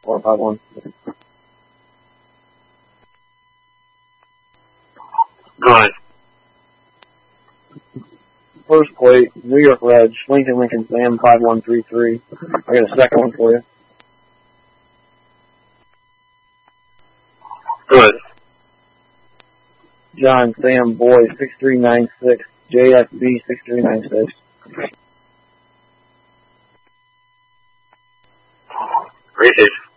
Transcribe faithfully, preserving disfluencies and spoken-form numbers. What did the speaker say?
four five one. Go ahead. First plate, New York Reg, Lincoln Lincoln Sam five one three three. I got a second one for you. Go ahead. John Sam Boy six three nine six, J F B six three nine six. Great.